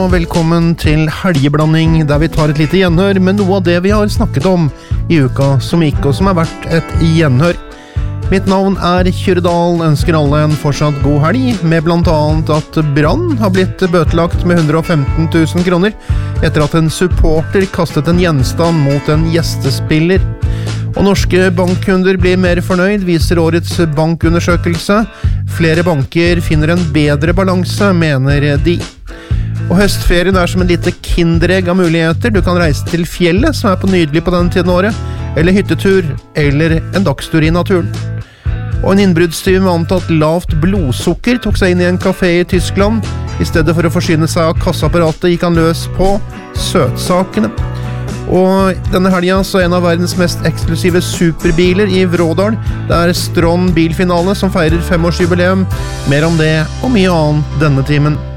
og velkommen til Helgeblanding, der vi tar et lite gjenhør med noe av det vi har snakket om i uka som gikk, og som er verdt et gjenhør. Mitt navn er Kyrre Dahl, ønsker alle en fortsatt god helg, med blant annet at Brann har blitt bøtelagt med 115 000 kroner, etter at en supporter kastet en gjenstand mot en gjestespiller. Og norske bankkunder blir mer fornøyd, viser årets bankundersøkelse. Flere banker finner en bedre balanse, mener de. Og høstferien er som en lite kinderegg av muligheter. Du kan reise til fjellet, som er på nydelig på denne tiden av året, eller hyttetur, eller en dagstur i naturen. Og en innbruddstyv med antatt lavt blodsukker tok seg inn i en kafé i Tyskland. I stedet for å forsyne seg av kassapparatet gikk han løs på søtsakene. Og denne helgen så en av verdens mest eksklusive superbiler i Vrådal. Det er Stron bilfinale som feirer 5-årsjubileum. Mer om det og mye annet denne timen.